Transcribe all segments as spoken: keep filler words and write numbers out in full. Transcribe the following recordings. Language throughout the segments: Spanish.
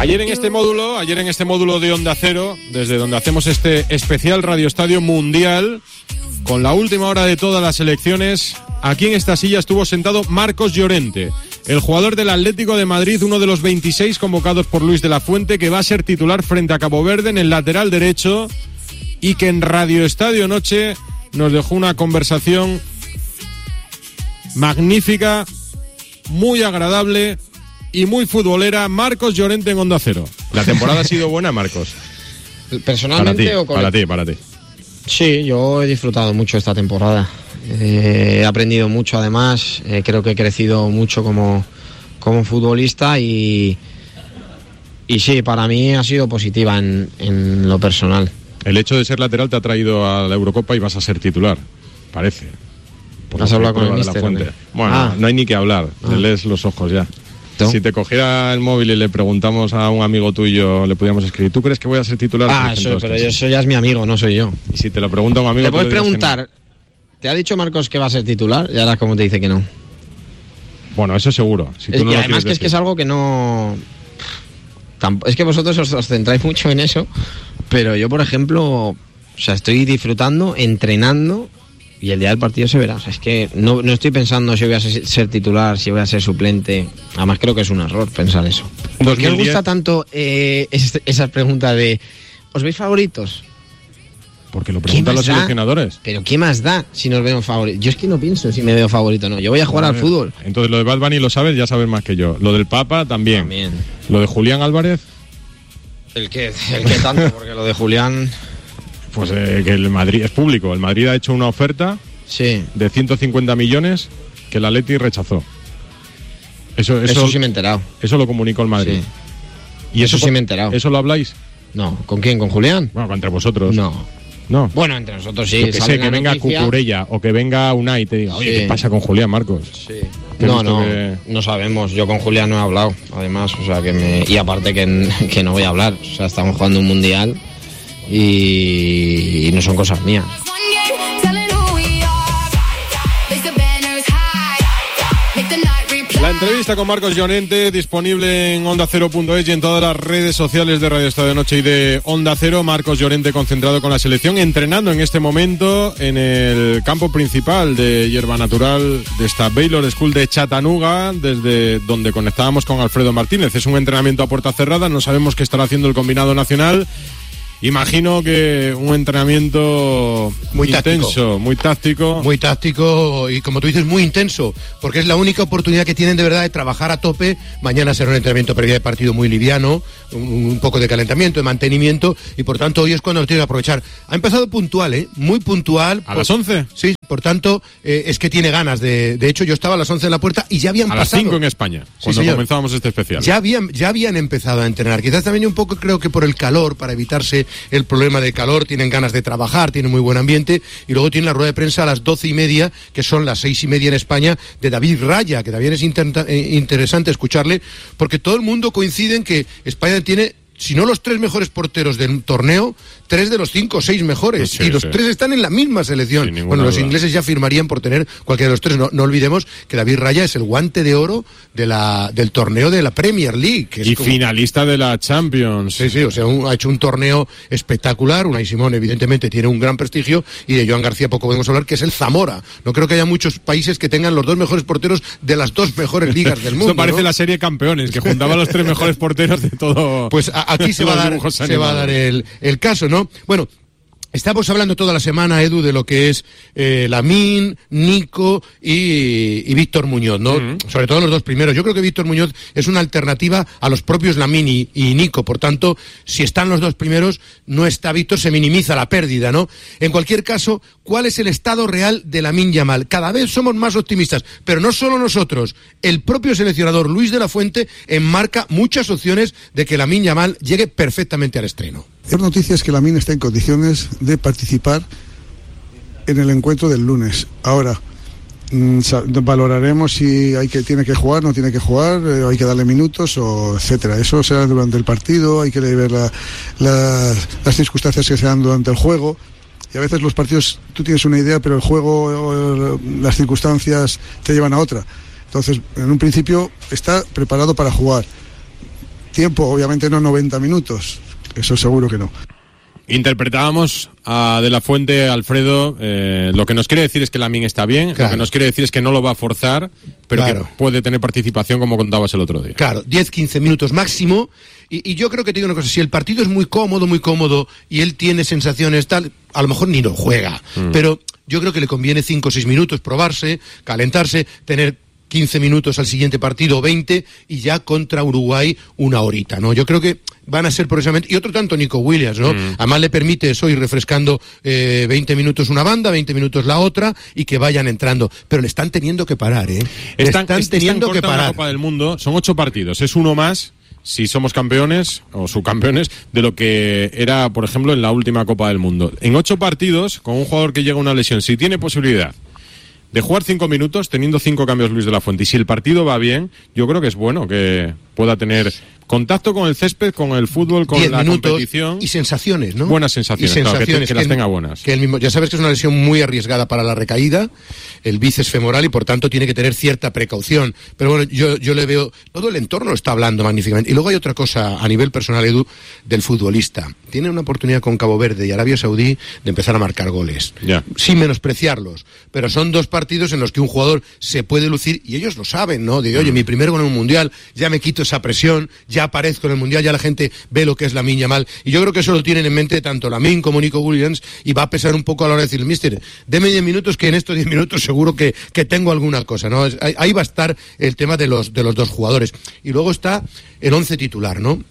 Ayer en este módulo, ayer en este módulo de Onda Cero, desde donde hacemos este especial Radio Estadio Mundial, con la última hora de todas las elecciones, aquí en esta silla estuvo sentado Marcos Llorente, el jugador del Atlético de Madrid, uno de los veintiséis convocados por Luis de la Fuente, que va a ser titular frente a Cabo Verde en el lateral derecho, y que en Radio Estadio Noche nos dejó una conversación magnífica, muy agradable y muy futbolera. Marcos Llorente en Onda Cero. ¿La temporada ha sido buena, Marcos? ¿Personalmente para ti, o con... Para ti, para ti. Sí, yo he disfrutado mucho esta temporada. Eh, he aprendido mucho, además. Eh, creo que he crecido mucho como, como futbolista y, y sí, para mí ha sido positiva en, en lo personal. El hecho de ser lateral te ha traído a la Eurocopa y vas a ser titular, parece. Por ¿Has hablado con el míster? Bueno, ah. no hay ni que hablar, ah. te lees los ojos ya. ¿No? Si te cogiera el móvil y le preguntamos a un amigo tuyo, le podíamos escribir, ¿tú crees que voy a ser titular? Ah, eso, pero eso ya es mi amigo, no soy yo. Y si te lo pregunta un amigo... Te puedes preguntar, no. ¿Te ha dicho Marcos que va a ser titular? Y ahora como te dice que no. Bueno, eso seguro. Si tú es, no y lo además que decir. Es que es algo que no... Es que vosotros os, os centráis mucho en eso, pero yo, por ejemplo, o sea, estoy disfrutando, entrenando, y el día del partido se verá. O sea, es que no, no estoy pensando si voy a ser, ser titular, si voy a ser suplente. Además, creo que es un error pensar eso. ¿Por qué os gusta tanto eh, es, esa pregunta de ¿os veis favoritos? Porque lo preguntan los seleccionadores. Pero ¿qué más da si nos vemos favoritos? Yo es que no pienso si me veo favorito o no. Yo voy a jugar al fútbol. Entonces lo de Bad Bunny lo sabes, ya sabes más que yo. Lo del Papa también. También. Lo de Julián Álvarez. El que, el que tanto, porque lo de Julián... Pues eh, que el Madrid es público. El Madrid ha hecho una oferta sí. de ciento cincuenta millones que el Atleti rechazó. Eso, eso, eso sí me he enterado. Eso lo comunicó el Madrid. Sí. ¿Y eso, eso sí me he enterado. ¿Eso lo habláis? No. ¿Con quién? ¿Con Julián? Bueno, entre vosotros. No. No. Bueno, entre nosotros sí. Que sé, que venga Cucurella o que venga Unai y te diga, oye, sí. ¿qué pasa con Julián, Marcos? Sí. No, no, que... no sabemos. Yo con Julián no he hablado, además, o sea, que me... y aparte que, que no voy a hablar. O sea, estamos jugando un mundial y, y no son cosas mías. La entrevista con Marcos Llorente disponible en onda cero punto es y en todas las redes sociales de Radio Estadio Noche y de Onda Cero. Marcos Llorente concentrado con la selección, entrenando en este momento en el campo principal de hierba natural de esta Baylor School de Chattanooga, desde donde conectábamos con Alfredo Martínez. Es un entrenamiento a puerta cerrada, no sabemos qué estará haciendo el combinado nacional. Imagino que un entrenamiento muy intenso, táctico. muy táctico. Muy táctico y, como tú dices, muy intenso, porque es la única oportunidad que tienen de verdad de trabajar a tope. Mañana será un entrenamiento previo de partido muy liviano, un, un poco de calentamiento, de mantenimiento, y por tanto hoy es cuando lo tienen que aprovechar. Ha empezado puntual, ¿eh? Muy puntual. ¿A por, las once? Sí, por tanto, eh, es que tiene ganas de... De hecho, yo estaba a las once en la puerta y ya habían a pasado... A las cinco en España, cuando sí, comenzábamos este especial. Ya habían, ya habían empezado a entrenar. Quizás también un poco, creo que por el calor, para evitarse el problema de calor, tienen ganas de trabajar, tienen muy buen ambiente, y luego tienen la rueda de prensa a las doce y media, que son las seis y media en España, de David Raya, que también es inter- interesante escucharle, porque todo el mundo coincide en que España tiene, si no los tres mejores porteros del torneo, tres de los cinco o seis mejores, sí, y los sí. tres están en la misma selección. Bueno, los duda. ingleses ya firmarían por tener cualquiera de los tres. No, no olvidemos que David Raya es el guante de oro de la, del torneo de la Premier League. Que es y como... finalista de la Champions. Sí, sí, o sea, un, ha hecho un torneo espectacular. Unai Simón, evidentemente, tiene un gran prestigio, y de Joan García poco podemos hablar, que es el Zamora. No creo que haya muchos países que tengan los dos mejores porteros de las dos mejores ligas del mundo. Esto parece ¿no? la serie Campeones, que juntaba a los tres mejores porteros de todo. Pues a, aquí se va a dar, se va a dar el, el caso, ¿no? Bueno, estamos hablando toda la semana, Edu, de lo que es eh, Lamine, Nico y, y Víctor Muñoz, ¿no? Uh-huh. Sobre todo los dos primeros. Yo creo que Víctor Muñoz es una alternativa a los propios Lamine y, y Nico. Por tanto, si están los dos primeros, no está Víctor, se minimiza la pérdida, ¿no? En cualquier caso, ¿cuál es el estado real de Lamine Yamal? Cada vez somos más optimistas, pero no solo nosotros. El propio seleccionador Luis de la Fuente enmarca muchas opciones de que Lamine Yamal llegue perfectamente al estreno. La noticia es que Lamine está en condiciones de participar en el encuentro del lunes. Ahora, mmm, valoraremos si hay que, tiene que jugar, no tiene que jugar, eh, hay que darle minutos, o etcétera. Eso será durante el partido, hay que ver la, la, las circunstancias que se dan durante el juego. Y a veces los partidos, tú tienes una idea, pero el juego, las circunstancias te llevan a otra. Entonces, en un principio, está preparado para jugar. tiempo, obviamente no noventa minutos, eso seguro que no. Interpretábamos a De la Fuente, Alfredo, eh, lo que nos quiere decir es que Lamine está bien, claro. Lo que nos quiere decir es que no lo va a forzar, pero claro. que puede tener participación como contabas el otro día. Claro, diez a quince minutos máximo, y, y yo creo que te digo una cosa, si el partido es muy cómodo, muy cómodo, y él tiene sensaciones tal, a lo mejor ni lo juega, mm. pero yo creo que le conviene cinco o seis minutos, probarse, calentarse, tener quince minutos al siguiente partido, veinte, y ya contra Uruguay una horita, ¿no? Yo creo que van a ser precisamente, y otro tanto Nico Williams, ¿no? Mm. Además le permite eso, ir refrescando eh, veinte minutos una banda, veinte minutos la otra, y que vayan entrando, pero le están teniendo que parar, ¿eh? Le están, están teniendo están que parar. La Copa del Mundo, son ocho partidos, es uno más si somos campeones o subcampeones de lo que era, por ejemplo, en la última Copa del Mundo. En ocho partidos, con un jugador que llega a una lesión, si tiene posibilidad de jugar cinco minutos, teniendo cinco cambios Luis de la Fuente, y si el partido va bien, yo creo que es bueno que pueda tener contacto con el césped, con el fútbol, con la competición. Y sensaciones, ¿no? Buenas sensaciones, y sensaciones claro, que, que, que las el, tenga buenas. Que el mismo, ya sabes que es una lesión muy arriesgada para la recaída, el bíceps femoral, y por tanto tiene que tener cierta precaución. Pero bueno, yo, yo le veo, todo el entorno lo está hablando magníficamente. Y luego hay otra cosa a nivel personal, Edu, del futbolista. Tiene una oportunidad con Cabo Verde y Arabia Saudí de empezar a marcar goles. Ya. Sin menospreciarlos. Pero son dos partidos en los que un jugador se puede lucir, y ellos lo saben, ¿no? De, oye, mm. mi primer gol en un mundial, ya me quito esa presión, ya aparezco en el mundial, ya la gente ve lo que es Lamine Yamal, y yo creo que eso lo tienen en mente tanto Lamine como Nico Williams, y va a pesar un poco a la hora de decir, mister, deme diez minutos, que en estos diez minutos seguro que, que tengo alguna cosa, ¿no? Ahí, ahí va a estar el tema de los, de los dos jugadores. Y luego está el once titular, ¿no?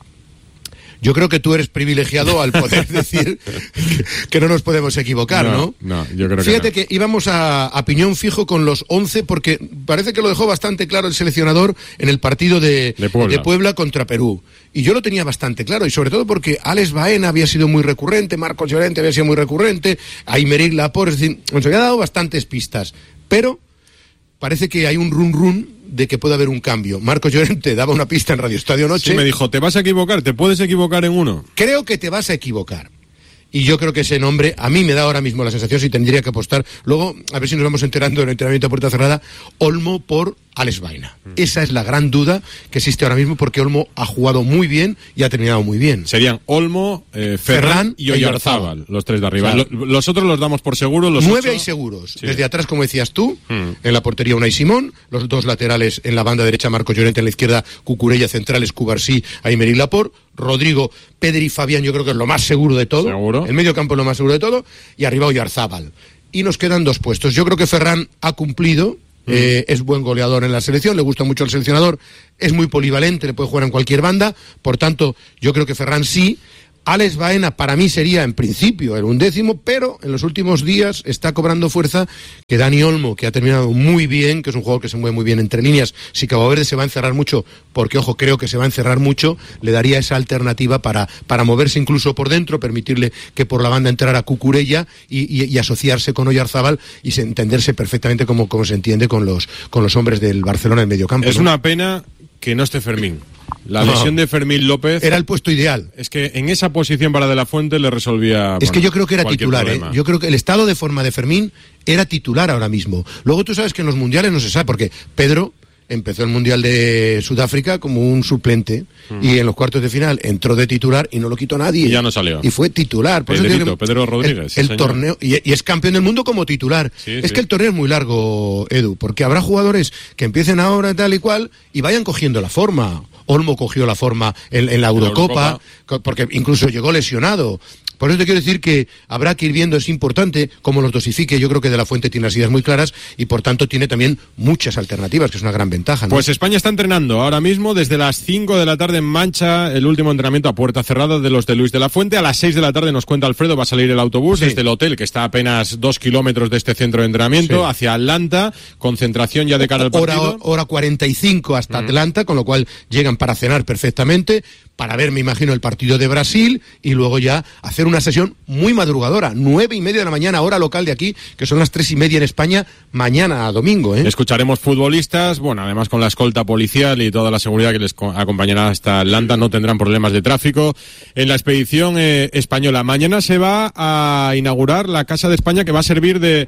Yo creo que tú eres privilegiado al poder decir que, que no nos podemos equivocar, ¿no? No, no yo creo Fíjate que, no. que íbamos a, a piñón fijo con los once, porque parece que lo dejó bastante claro el seleccionador en el partido de, de, Puebla. de Puebla contra Perú. Y yo lo tenía bastante claro, y sobre todo porque Alex Baena había sido muy recurrente, Marcos Llorente había sido muy recurrente, Aymeric Laporte, es decir, nos había dado bastantes pistas. Pero parece que hay un run run de que puede haber un cambio. Marcos Llorente daba una pista en Radio Estadio Noche. Sí, me dijo, te vas a equivocar, te puedes equivocar en uno. Creo que te vas a equivocar. Y yo creo que ese nombre, a mí me da ahora mismo la sensación, si tendría que apostar, luego, a ver si nos vamos enterando en el entrenamiento a puerta cerrada, Olmo por Alex Baena. Mm. Esa es la gran duda que existe ahora mismo, porque Olmo ha jugado muy bien y ha terminado muy bien. Serían Olmo, eh, Ferran y Oyarzábal, los tres de arriba. Claro. Lo, los otros los damos por seguros. Los Nueve ocho... hay seguros. Sí. Desde atrás, como decías tú, mm. en la portería Unai Simón, los dos laterales en la banda derecha, Marcos Llorente, en la izquierda, Cucurella, centrales, Cubarsí, Aymeric Laporte, Rodrigo, Pedri y Fabián, yo creo que es lo más seguro de todo. ¿Seguro? El medio campo es lo más seguro de todo, y arriba Oyarzábal. Y nos quedan dos puestos. Yo creo que Ferran ha cumplido, mm. eh, es buen goleador en la selección, le gusta mucho al seleccionador, es muy polivalente, le puede jugar en cualquier banda, por tanto, yo creo que Ferran sí. Alex Baena para mí sería en principio el undécimo, pero en los últimos días está cobrando fuerza que Dani Olmo, que ha terminado muy bien, que es un jugador que se mueve muy bien entre líneas, si Cabo Verde se va a encerrar mucho, porque ojo, creo que se va a encerrar mucho, le daría esa alternativa para, para moverse incluso por dentro, permitirle que por la banda entrara Cucurella y, y, y asociarse con Oyarzábal y se, entenderse perfectamente como, como se entiende con los, con los hombres del Barcelona en medio campo. Es ¿no? una pena que no esté Fermín. La no. lesión de Fermín López era el puesto ideal. Es que en esa posición para De la Fuente le resolvía. Es bueno, que yo creo que era titular, ¿eh? Yo creo que el estado de forma de Fermín era titular ahora mismo. Luego tú sabes que en los mundiales no se sabe, porque Pedro empezó el mundial de Sudáfrica como un suplente mm. y en los cuartos de final entró de titular y no lo quitó nadie. Y ya no salió. Y fue titular. Por Pedrito, eso que Pedro Rodríguez. El, el torneo y, y es campeón del mundo como titular. Sí, es sí. que el torneo es muy largo, Edu, porque habrá jugadores que empiecen ahora tal y cual y vayan cogiendo la forma. Olmo cogió la forma en, en la Eurocopa, la Eurocopa, porque incluso llegó lesionado. Por eso te quiero decir que habrá que ir viendo, es importante cómo los dosifique. Yo creo que De la Fuente tiene las ideas muy claras y por tanto tiene también muchas alternativas, que es una gran ventaja, ¿no? Pues España está entrenando ahora mismo desde las cinco de la tarde en Mancha, el último entrenamiento a puerta cerrada de los de Luis de la Fuente. A las seis de la tarde nos cuenta Alfredo, va a salir el autobús sí. desde el hotel, que está a apenas dos kilómetros de este centro de entrenamiento, sí. hacia Atlanta, concentración ya de cara al partido. Hora, hora cuarenta y cinco hasta mm. Atlanta, con lo cual llegan para cenar perfectamente, para ver, me imagino, el partido de Brasil y luego ya hacer una sesión muy madrugadora, nueve y media de la mañana, hora local de aquí, que son las tres y media en España, mañana a domingo, ¿eh? Escucharemos futbolistas, bueno, además con la escolta policial y toda la seguridad que les acompañará hasta Atlanta, no tendrán problemas de tráfico en la expedición eh, española. Mañana se va a inaugurar la Casa de España, que va a servir de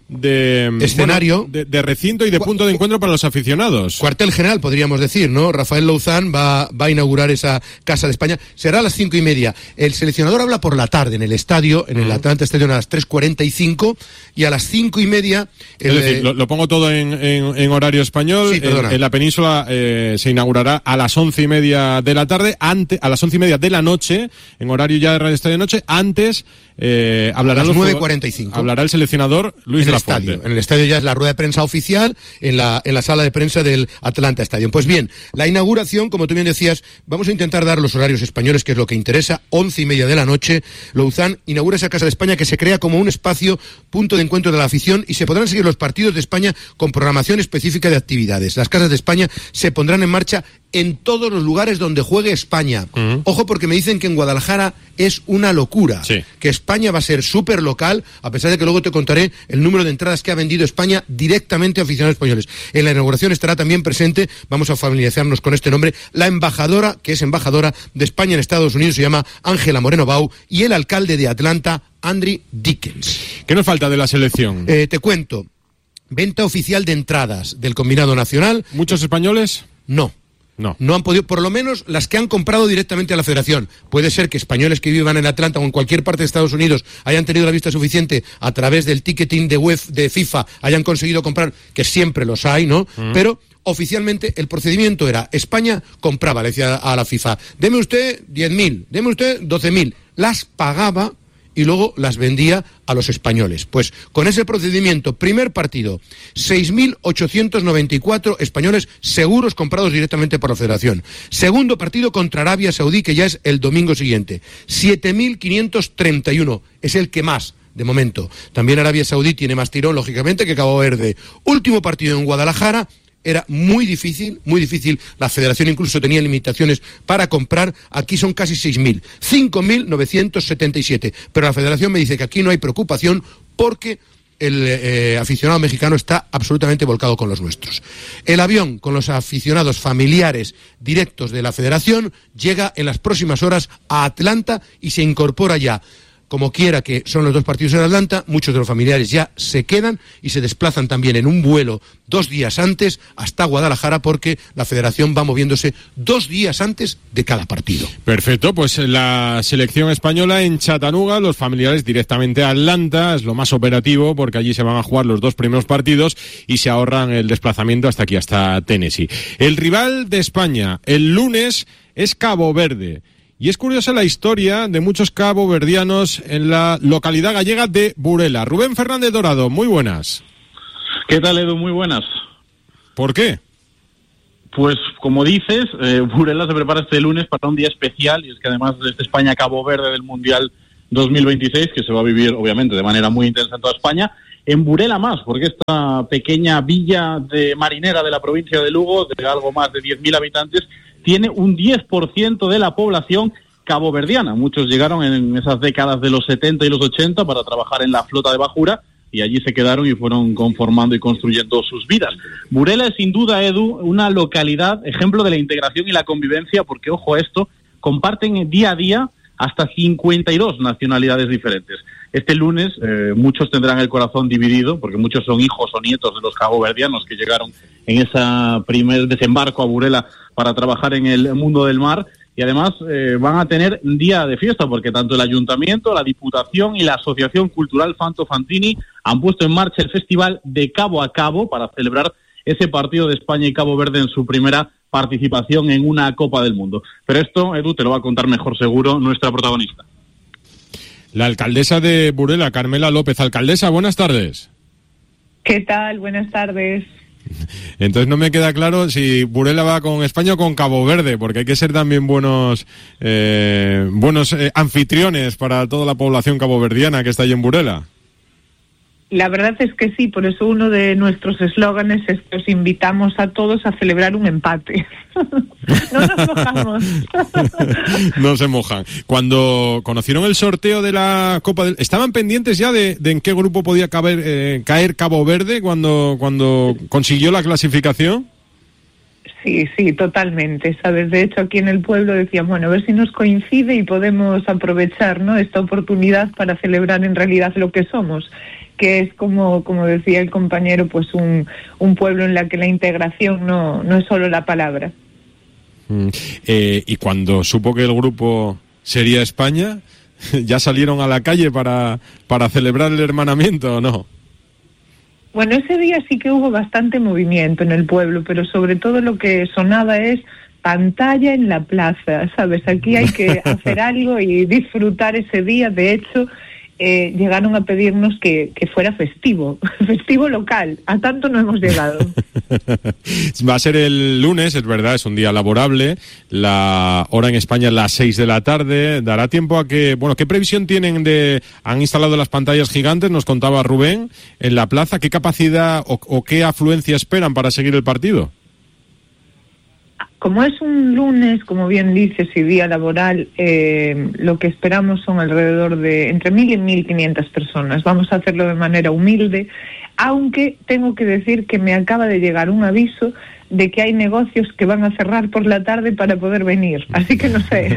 de escenario, bueno, de, de recinto y de punto de encuentro para los aficionados. Cuartel general, podríamos decir, ¿no? Rafael Louzán va, va a inaugurar esa Casa de España. Será a las cinco y media. El seleccionador habla por la tarde en el estadio, en el Atlanta Stadium a las tres cuarenta y cinco, y a las cinco y media... El, es decir, lo, lo pongo todo en, en, en horario español. Sí, en, en la península eh, se inaugurará a las once y media de la tarde, ante, a las once y media de la noche, en horario ya de Radio Estadio de Noche. Antes eh, hablará, los nueve cuarenta y cinco. hablará el seleccionador Luis de la Fuente. Fuente. En el estadio ya es la rueda de prensa oficial, en la, en la sala de prensa del Atlanta Stadium. Pues bien, la inauguración, como tú bien decías, vamos a intentar dar los horarios españoles, que es lo que interesa, once y media de la noche. Louzán inaugura esa Casa de España que se crea como un espacio, punto de encuentro de la afición, y se podrán seguir los partidos de España con programación específica de actividades. Las Casas de España se pondrán en marcha en todos los lugares donde juegue España. Uh-huh. Ojo, porque me dicen que en Guadalajara es una locura. Sí. Que España va a ser súper local, a pesar de que luego te contaré el número de entradas que ha vendido España directamente a aficionados españoles. En la inauguración estará también presente, vamos a familiarizarnos con este nombre, la embajadora, que es embajadora de España en Estados Unidos, se llama Ángela Moreno Bau, y el alcalde de Atlanta, Andrew Dickens. ¿Qué nos falta de la selección? Eh, te cuento. Venta oficial de entradas del combinado nacional. ¿Muchos españoles? No. No. No han podido, por lo menos las que han comprado directamente a la federación. Puede ser que españoles que vivan en Atlanta o en cualquier parte de Estados Unidos hayan tenido la vista suficiente a través del ticketing de web de FIFA, hayan conseguido comprar, que siempre los hay, ¿no? Mm. Pero oficialmente el procedimiento era, España compraba, le decía a la FIFA, deme usted diez mil, deme usted doce mil, las pagaba y luego las vendía a los españoles. Pues con ese procedimiento, primer partido, seis mil ochocientos noventa y cuatro españoles seguros comprados directamente por la federación. Segundo partido contra Arabia Saudí, que ya es el domingo siguiente, siete mil quinientos treinta y uno, es el que más, de momento. También Arabia Saudí tiene más tirón, lógicamente, que Cabo Verde. Último partido en Guadalajara. Era muy difícil, muy difícil. La federación incluso tenía limitaciones para comprar. Aquí son casi seis mil, cinco mil novecientos setenta y siete. Pero la federación me dice que aquí no hay preocupación porque el eh, aficionado mexicano está absolutamente volcado con los nuestros. El avión con los aficionados familiares directos de la federación llega en las próximas horas a Atlanta y se incorpora ya. Como quiera que son los dos partidos en Atlanta, muchos de los familiares ya se quedan y se desplazan también en un vuelo dos días antes hasta Guadalajara, porque la federación va moviéndose dos días antes de cada partido. Perfecto, pues la selección española en Chattanooga, los familiares directamente a Atlanta, es lo más operativo porque allí se van a jugar los dos primeros partidos y se ahorran el desplazamiento hasta aquí, hasta Tennessee. El rival de España el lunes es Cabo Verde. Y es curiosa la historia de muchos caboverdianos en la localidad gallega de Burela. Rubén Fernández Dorado, muy buenas. ¿Qué tal, Edu? Muy buenas. ¿Por qué? Pues, como dices, eh, Burela se prepara este lunes para un día especial, y es que además de este España-Cabo Verde del Mundial dos mil veintiséis, que se va a vivir, obviamente, de manera muy intensa en toda España, en Burela más, porque esta pequeña villa de marinera de la provincia de Lugo, de algo más de diez mil habitantes, tiene un diez por ciento de la población caboverdiana. Muchos llegaron en esas décadas de los setenta y los ochenta para trabajar en la flota de bajura y allí se quedaron y fueron conformando y construyendo sus vidas. Burela es sin duda, Edu, una localidad ejemplo de la integración y la convivencia, porque, ojo a esto, comparten día a día hasta cincuenta y dos nacionalidades diferentes. Este lunes eh, muchos tendrán el corazón dividido, porque muchos son hijos o nietos de los caboverdianos que llegaron en ese primer desembarco a Burela para trabajar en el mundo del mar, y además eh, van a tener un día de fiesta, porque tanto el Ayuntamiento, la Diputación y la Asociación Cultural Fanto Fantini han puesto en marcha el Festival de Cabo a Cabo para celebrar ese partido de España y Cabo Verde en su primera participación en una Copa del Mundo. Pero esto, Edu, te lo va a contar mejor seguro nuestra protagonista. La alcaldesa de Burela, Carmela López. Alcaldesa, buenas tardes. ¿Qué tal? Buenas tardes. Entonces no me queda claro si Burela va con España o con Cabo Verde, porque hay que ser también buenos eh, buenos eh, anfitriones para toda la población caboverdiana que está ahí en Burela. La verdad es que sí, por eso uno de nuestros eslóganes es que os invitamos a todos a celebrar un empate. No nos mojamos. No se mojan. Cuando conocieron el sorteo de la Copa del... ¿Estaban pendientes ya de, de en qué grupo podía caber, eh, caer Cabo Verde cuando, cuando consiguió la clasificación? Sí, sí, totalmente, ¿sabes? De hecho, aquí en el pueblo decían, bueno, a ver si nos coincide y podemos aprovechar, ¿no?, esta oportunidad para celebrar en realidad lo que somos, que es, como, como decía el compañero, pues un, un pueblo en la que la integración no, no es solo la palabra. Mm, eh, y cuando supo que el grupo sería España, ¿ya salieron a la calle para, para celebrar el hermanamiento o no? Bueno, ese día sí que hubo bastante movimiento en el pueblo, pero sobre todo lo que sonaba es pantalla en la plaza, ¿sabes? Aquí hay que hacer algo y disfrutar ese día. De hecho, eh, llegaron a pedirnos que, que fuera festivo, festivo local. A tanto no hemos llegado. Va a ser el lunes, es verdad, es un día laborable. La hora en España es las seis de la tarde. Dará tiempo a que, bueno, ¿qué previsión tienen de, han instalado las pantallas gigantes, nos contaba Rubén, en la plaza? ¿Qué capacidad o, o qué afluencia esperan para seguir el partido? Como es un lunes, como bien dices, y día laboral, eh, lo que esperamos son alrededor de entre mil y mil quinientas personas. Vamos a hacerlo de manera humilde, aunque tengo que decir que me acaba de llegar un aviso de que hay negocios que van a cerrar por la tarde para poder venir, así que no sé.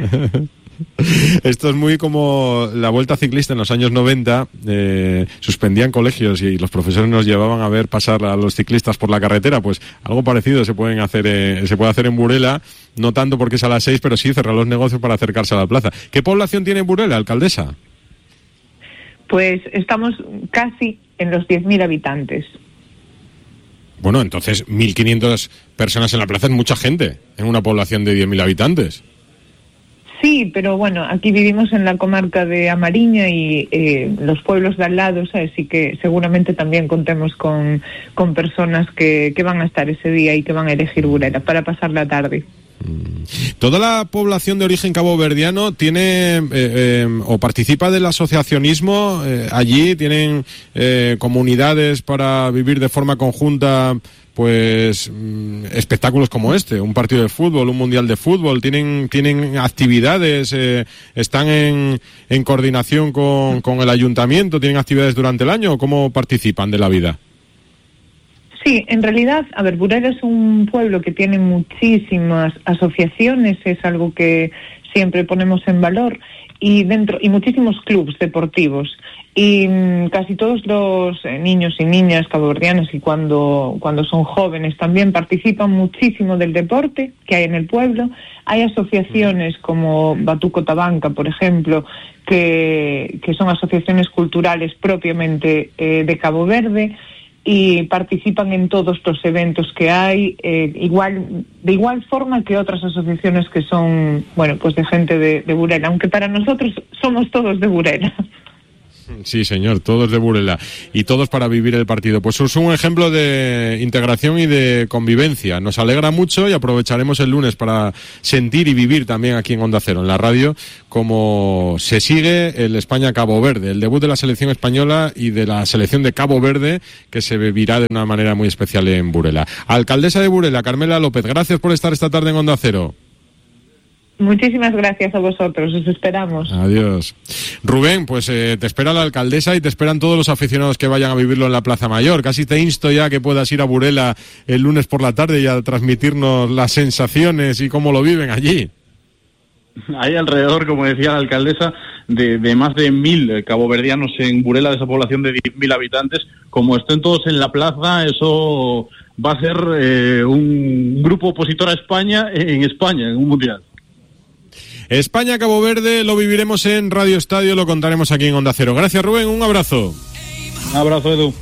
Esto es muy como la Vuelta Ciclista en los años noventa, eh, suspendían colegios y los profesores nos llevaban a ver pasar a los ciclistas por la carretera. Pues algo parecido se pueden hacer, eh, se puede hacer en Burela, no tanto porque es a las seis, pero sí cerrar los negocios para acercarse a la plaza. ¿Qué población tiene Burela, alcaldesa? Pues estamos casi en los diez mil habitantes. Bueno, entonces mil quinientas personas en la plaza es mucha gente en una población de diez mil habitantes. Sí, pero bueno, aquí vivimos en la comarca de Amariña y eh, los pueblos de al lado, ¿sabes? Así que seguramente también contemos con, con personas que, que van a estar ese día y que van a elegir Burela para pasar la tarde. ¿Toda la población de origen caboverdiano tiene eh, eh, o participa del asociacionismo eh, allí? ¿Tienen eh, comunidades para vivir de forma conjunta pues mm, espectáculos como este, un partido de fútbol, un mundial de fútbol? ¿Tienen tienen actividades? Eh, ¿Están en, en coordinación con, con el ayuntamiento? ¿Tienen actividades durante el año? ¿O cómo participan de la vida? Sí, en realidad, a ver, Burela es un pueblo que tiene muchísimas asociaciones, es algo que siempre ponemos en valor, y dentro y muchísimos clubes deportivos. Y mmm, casi todos los eh, niños y niñas caboverdianos, y cuando, cuando son jóvenes también participan muchísimo del deporte que hay en el pueblo. Hay asociaciones como Batuco Tabanca, por ejemplo, que, que son asociaciones culturales propiamente eh, de Cabo Verde, y participan en todos los eventos que hay, eh, igual de igual forma que otras asociaciones que son, bueno, pues de gente de, de Burela, aunque para nosotros somos todos de Burela. Sí, señor, todos de Burela y todos para vivir el partido. Pues es un ejemplo de integración y de convivencia. Nos alegra mucho y aprovecharemos el lunes para sentir y vivir también aquí en Onda Cero, en la radio, como se sigue el España-Cabo Verde, el debut de la selección española y de la selección de Cabo Verde, que se vivirá de una manera muy especial en Burela. Alcaldesa de Burela, Carmela López, gracias por estar esta tarde en Onda Cero. Muchísimas gracias a vosotros, os esperamos. Adiós. Rubén, pues eh, te espera la alcaldesa y te esperan todos los aficionados que vayan a vivirlo en la Plaza Mayor. Casi te insto ya que puedas ir a Burela el lunes por la tarde y a transmitirnos las sensaciones y cómo lo viven allí. Hay alrededor, como decía la alcaldesa, de, de más de mil caboverdianos en Burela, de esa población de diez mil habitantes. Como estén todos en la plaza, eso va a ser eh, un grupo opositor a España en España, en un mundial. España-Cabo Verde lo viviremos en Radio Estadio, lo contaremos aquí en Onda Cero. Gracias, Rubén, un abrazo. Un abrazo, Edu.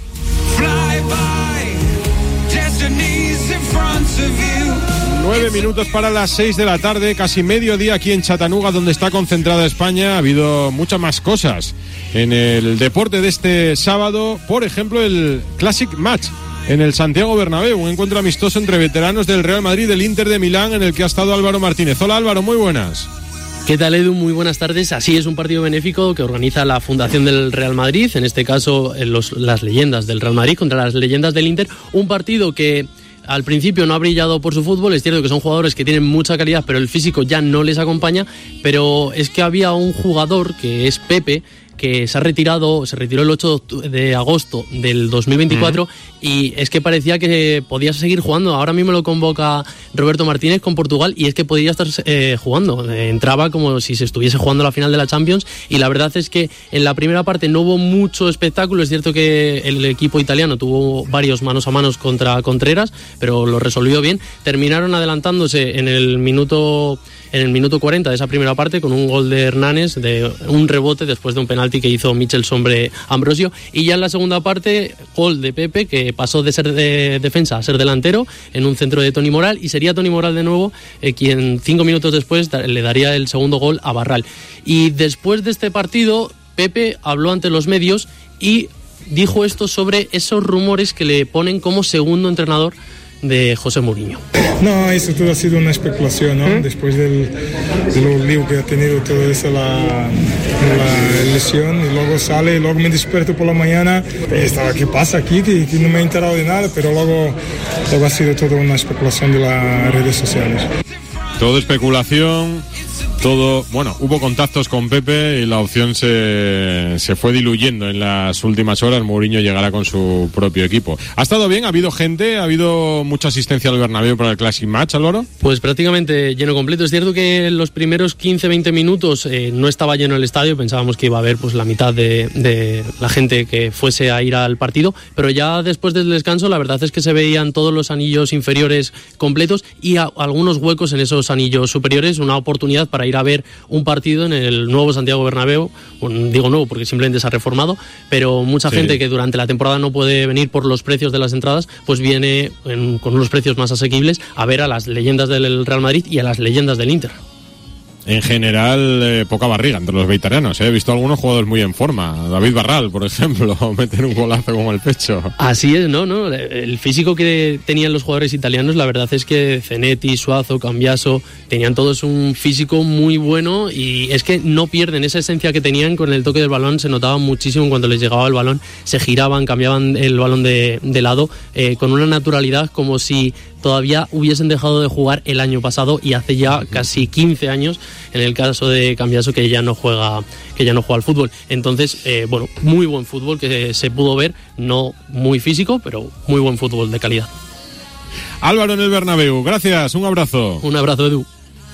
Nueve minutos para las seis de la tarde, casi mediodía aquí en Chattanooga, donde está concentrada España. Ha habido muchas más cosas en el deporte de este sábado. Por ejemplo, el Classic Match en el Santiago Bernabéu, un encuentro amistoso entre veteranos del Real Madrid y del Inter de Milán, en el que ha estado Álvaro Martínez. Hola, Álvaro, muy buenas. ¿Qué tal, Edu? Muy buenas tardes. Así es, un partido benéfico que organiza la Fundación del Real Madrid, en este caso los, las leyendas del Real Madrid contra las leyendas del Inter. Un partido que al principio no ha brillado por su fútbol. Es cierto que son jugadores que tienen mucha calidad, pero el físico ya no les acompaña. Pero es que había un jugador, que es Pepe, que se ha retirado, se retiró el ocho de agosto del dos mil veinticuatro, mm. y es que parecía que podía seguir jugando. Ahora mismo lo convoca Roberto Martínez con Portugal y es que podía estar eh, jugando. Entraba como si se estuviese jugando la final de la Champions y la verdad es que en la primera parte no hubo mucho espectáculo. Es cierto que el equipo italiano tuvo varios manos a manos contra Contreras, pero lo resolvió bien. Terminaron adelantándose en el minuto en el minuto cuarenta de esa primera parte con un gol de Hernández, de un rebote después de un penalti que hizo Michel sobre Ambrosio, y ya en la segunda parte gol de Pepe, que pasó de ser de defensa a ser delantero en un centro de Toni Moral, y sería Toni Moral de nuevo eh, quien cinco minutos después le daría el segundo gol a Barral. Y después de este partido Pepe habló ante los medios y dijo esto sobre esos rumores que le ponen como segundo entrenador de José Mourinho. No, eso todo ha sido una especulación, ¿no? ¿Mm? Después del, del lío que ha tenido todo eso, la, la lesión, y luego sale, y luego me despierto por la mañana y estaba, ¿qué pasa aquí? Que, que no me he enterado de nada, pero luego, luego ha sido todo una especulación de las redes sociales. Todo especulación, todo, bueno, hubo contactos con Pepe y la opción se, se fue diluyendo en las últimas horas. Mourinho llegará con su propio equipo. ¿Ha estado bien? ¿Ha habido gente? ¿Ha habido mucha asistencia al Bernabéu para el Classic Match, Álvaro? Pues prácticamente lleno completo. Es cierto que en los primeros quince a veinte minutos eh, no estaba lleno el estadio. Pensábamos que iba a haber pues la mitad de, de la gente que fuese a ir al partido, pero ya después del descanso la verdad es que se veían todos los anillos inferiores completos y a, algunos huecos en esos anillos superiores, una oportunidad para ir a ver un partido en el nuevo Santiago Bernabéu. Bueno, digo nuevo porque simplemente se ha reformado, pero mucha sí. gente que durante la temporada no puede venir por los precios de las entradas, pues viene en, con unos precios más asequibles a ver a las leyendas del Real Madrid y a las leyendas del Inter. En general, eh, poca barriga entre los vegetarianos. ¿eh? He visto algunos jugadores muy en forma. David Barral, por ejemplo, meter un golazo como el pecho. Así es, ¿no? no El físico que tenían los jugadores italianos, la verdad es que Zanetti, Suazo, Cambiaso, tenían todos un físico muy bueno y es que no pierden esa esencia que tenían con el toque del balón. Se notaba muchísimo cuando les llegaba el balón. Se giraban, cambiaban el balón de, de lado eh, con una naturalidad como si todavía hubiesen dejado de jugar el año pasado y hace ya casi quince años en el caso de Cambiaso que ya no juega que ya no juega al fútbol. Entonces, eh, bueno, muy buen fútbol que se pudo ver, no muy físico, pero muy buen fútbol de calidad. Álvaro en el Bernabéu, gracias, un abrazo. Un abrazo, Edu.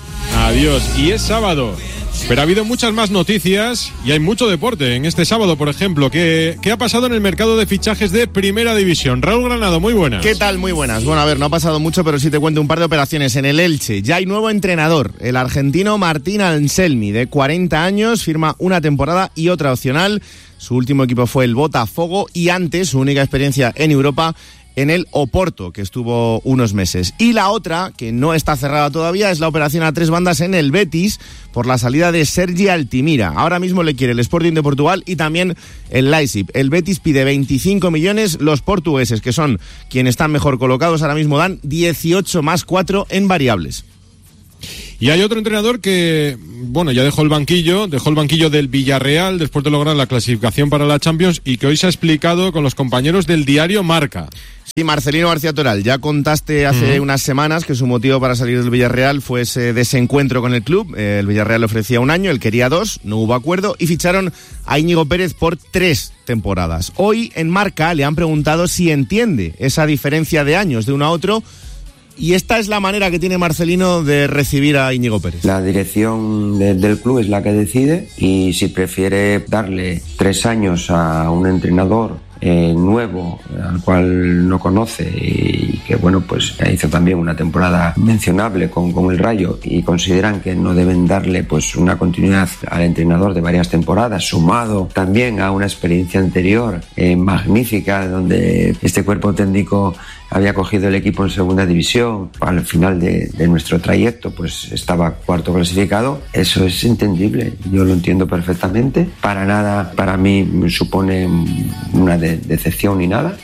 Adiós. Y es sábado, pero ha habido muchas más noticias y hay mucho deporte en este sábado, por ejemplo. ¿Qué, qué ha pasado en el mercado de fichajes de Primera División? Raúl Granado, muy buenas. ¿Qué tal? Muy buenas. Bueno, a ver, no ha pasado mucho, pero sí te cuento un par de operaciones. En el Elche ya hay nuevo entrenador. El argentino Martín Anselmi, de cuarenta años, firma una temporada y otra opcional. Su último equipo fue el Botafogo y antes su única experiencia en Europa en el Oporto, que estuvo unos meses. Y la otra, que no está cerrada todavía, es la operación a tres bandas en el Betis por la salida de Sergi Altimira. Ahora mismo le quiere el Sporting de Portugal y también el Leipzig. El Betis pide veinticinco millones, los portugueses, que son quienes están mejor colocados, ahora mismo dan dieciocho más cuatro en variables. Y hay otro entrenador que, bueno, ya dejó el banquillo, dejó el banquillo del Villarreal después de lograr la clasificación para la Champions y que hoy se ha explicado con los compañeros del diario Marca. Sí, Marcelino García Toral, ya contaste hace uh-huh. unas semanas que su motivo para salir del Villarreal fue ese desencuentro con el club. El Villarreal le ofrecía un año, él quería dos, no hubo acuerdo y ficharon a Íñigo Pérez por tres temporadas. Hoy en Marca le han preguntado si entiende esa diferencia de años de uno a otro. Y esta es la manera que tiene Marcelino de recibir a Íñigo Pérez. La dirección de, del club es la que decide y si prefiere darle tres años a un entrenador eh, nuevo, al cual no conoce y que bueno, pues hizo también una temporada mencionable con, con el Rayo y consideran que no deben darle pues una continuidad al entrenador de varias temporadas, sumado también a una experiencia anterior eh, magnífica donde este cuerpo técnico había cogido el equipo en segunda división. Al final de, de nuestro trayecto pues estaba cuarto clasificado. Eso es entendible, yo lo entiendo perfectamente. Para nada para mí supone una de, decepción ni nada.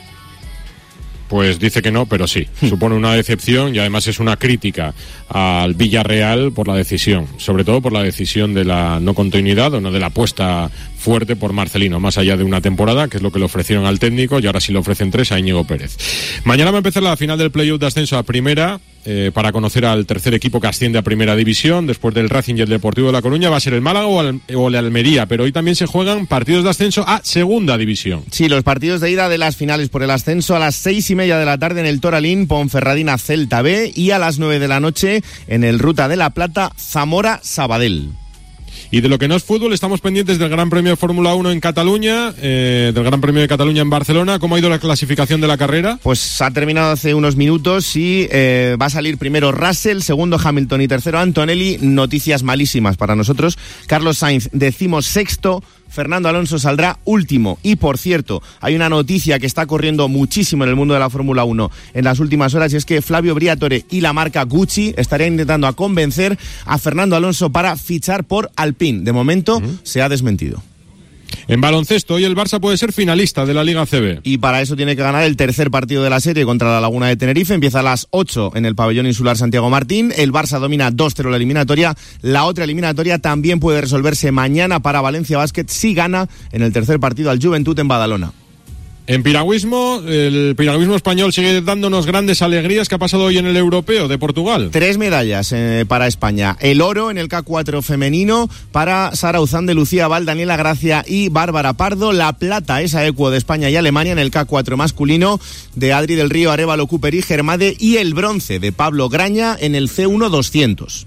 Pues dice que no, pero sí, supone una decepción y además es una crítica al Villarreal por la decisión, sobre todo por la decisión de la no continuidad o no de la apuesta fuerte por Marcelino, más allá de una temporada, que es lo que le ofrecieron al técnico, y ahora sí le ofrecen tres a Íñigo Pérez. Mañana va a empezar la final del playoff de ascenso a primera, eh, para conocer al tercer equipo que asciende a primera división, después del Racing y el Deportivo de La Coruña. Va a ser el Málaga o el, o el Almería, pero hoy también se juegan partidos de ascenso a segunda división. Sí, los partidos de ida de las finales por el ascenso a las seis y media de la tarde en el Toralín, Ponferradina Celta B, y a las nueve de la noche en el Ruta de la Plata, Zamora Sabadell. Y de lo que no es fútbol, estamos pendientes del Gran Premio de Fórmula uno en Cataluña, eh, del Gran Premio de Cataluña en Barcelona. ¿Cómo ha ido la clasificación de la carrera? Pues ha terminado hace unos minutos y eh, va a salir primero Russell, segundo Hamilton y tercero Antonelli. Noticias malísimas para nosotros. Carlos Sainz, decimosexto. Fernando Alonso saldrá último. Y por cierto, hay una noticia que está corriendo muchísimo en el mundo de la Fórmula uno en las últimas horas, y es que Flavio Briatore y la marca Gucci estarían intentando a convencer a Fernando Alonso para fichar por Alpine. De momento uh-huh. se ha desmentido. En baloncesto, hoy el Barça puede ser finalista de la Liga C B. Y para eso tiene que ganar el tercer partido de la serie contra la Laguna de Tenerife. Empieza a las ocho en el pabellón insular Santiago Martín. El Barça domina dos cero la eliminatoria. La otra eliminatoria también puede resolverse mañana para Valencia Basket si gana en el tercer partido al Juventud en Badalona. En piragüismo, el piragüismo español sigue dándonos grandes alegrías. ¿Qué ha pasado hoy en el Europeo de Portugal? Tres medallas eh, para España. El oro en el K cuatro femenino para Sara Uzán, Lucía Val, Daniela Gracia y Bárbara Pardo. La plata, esa equo de España y Alemania en el K cuatro masculino de Adri del Río, Arévalo, Cooper y Germade. Y el bronce de Pablo Graña en el C uno doscientos.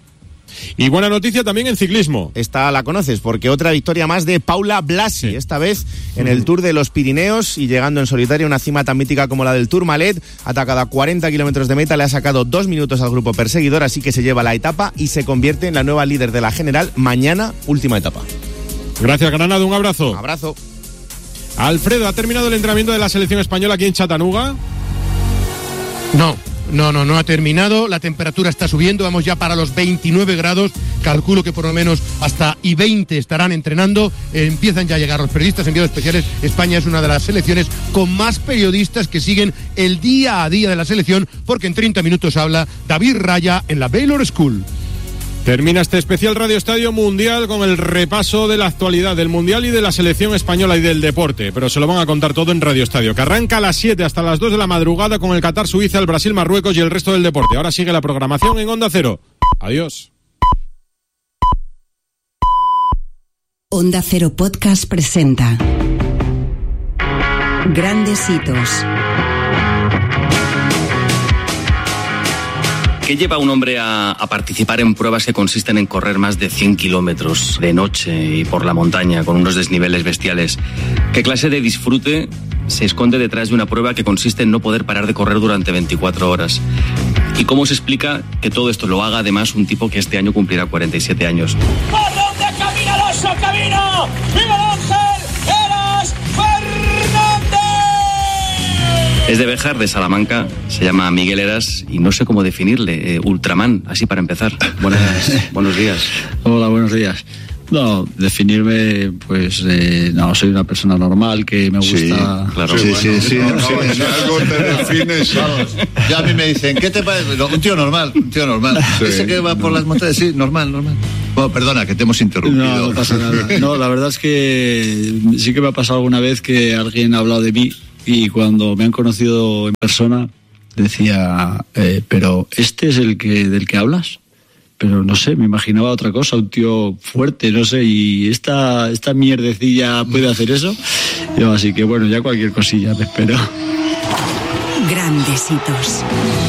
Y buena noticia también en ciclismo. Esta la conoces porque otra victoria más de Paula Blasi, sí. Esta vez en el Tour de los Pirineos y llegando en solitario a una cima tan mítica como la del Tourmalet. Atacada a cuarenta kilómetros de meta, le ha sacado dos minutos al grupo perseguidor, así que se lleva la etapa y se convierte en la nueva líder de la general. Mañana, última etapa. Gracias, Granado, un abrazo. Un abrazo. Alfredo, ¿ha terminado el entrenamiento de la selección española aquí en Chattanooga? No. No, no, no ha terminado, la temperatura está subiendo, vamos ya para los veintinueve grados, calculo que por lo menos hasta y veinte estarán entrenando, eh, empiezan ya a llegar los periodistas enviados especiales. España es una de las selecciones con más periodistas que siguen el día a día de la selección, porque en treinta minutos habla David Raya en la Baylor School. Termina este especial Radio Estadio Mundial con el repaso de la actualidad del Mundial y de la selección española y del deporte, pero se lo van a contar todo en Radio Estadio, que arranca a las siete hasta las dos de la madrugada con el Qatar, Suiza, el Brasil, Marruecos y el resto del deporte. Ahora sigue la programación en Onda Cero. Adiós. Onda Cero Podcast presenta Grandes Hitos. ¿Qué lleva a un hombre a, a participar en pruebas que consisten en correr más de cien kilómetros de noche y por la montaña con unos desniveles bestiales? ¿Qué clase de disfrute se esconde detrás de una prueba que consiste en no poder parar de correr durante veinticuatro horas? ¿Y cómo se explica que todo esto lo haga además un tipo que este año cumplirá cuarenta y siete años? ¿Por dónde camina Alonso? ¡Camino! ¡Miguel Ángel Heras Fernández! Es de Béjar, de Salamanca, se llama Miguel Heras y no sé cómo definirle, eh, Ultraman, así para empezar. Buenas, buenos días. Hola, buenos días. No, definirme, pues, eh, no, soy una persona normal que me gusta... Sí, claro. Sí, sí, sí. sí, no, no, sí, no, si algo te defines... Vamos, ya a mí me dicen, ¿qué te parece? Un tío normal, un tío normal. Sí, Ese que va por las montañas, sí, normal, normal. Bueno, perdona, que te hemos interrumpido. No, no pasa nada. No, la verdad es que sí que me ha pasado alguna vez que alguien ha hablado de mí y cuando me han conocido en persona decía, eh, pero ¿este es el que del que hablas? Pero no sé, me imaginaba otra cosa, un tío fuerte, no sé, y esta, esta mierdecilla puede hacer eso. Yo, así que bueno, ya cualquier cosilla te espero. Grandes Hitos.